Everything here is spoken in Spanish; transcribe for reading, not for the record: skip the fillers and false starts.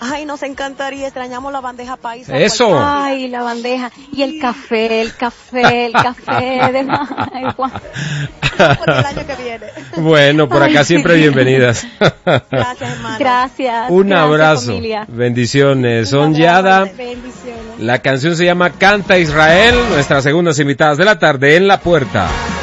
Ay, nos encantaría, extrañamos la bandeja paisa. Eso. Ay, la bandeja. Y el café de Juan. Por el año que viene. Bueno, por acá siempre bienvenidas. Gracias, hermano. Gracias. Un abrazo. Familia. Bendiciones. Son Yada. Bendiciones. La canción se llama Canta Israel. Nuestras segundas invitadas de la tarde en La Puerta.